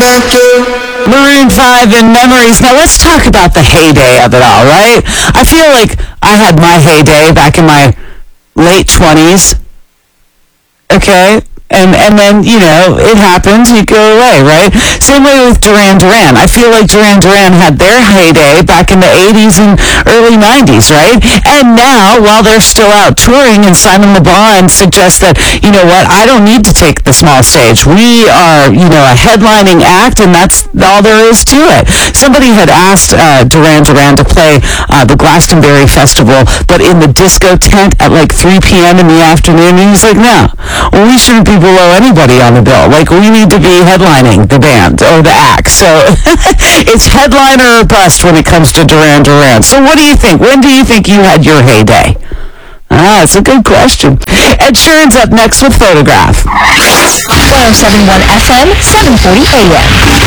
Maroon 5 and Memories. Now let's talk about the heyday of it all, right? I feel like I had my heyday back in my late 20s. Okay? And then, you know, it happens, you go away, right? Same way with Duran Duran. I feel like Duran Duran had their heyday back in the 80s and early 90s, right? And now, while they're still out touring, and Simon Le Bon suggests that, you know what, I don't need to take the small stage. We are, you know, a headlining act, and that's all there is to it. Somebody had asked Duran Duran to play the Glastonbury Festival, but in the disco tent at like 3 p.m. in the afternoon, and he's like, no, well, we shouldn't be below anybody on the bill. Like, we need to be headlining the band or the act. So it's headliner or bust when it comes to Duran Duran. So what do you think? When do you think you had your heyday? It's a good question. Ed Sheeran's up next with Photograph. 1071 FM, 740 AM.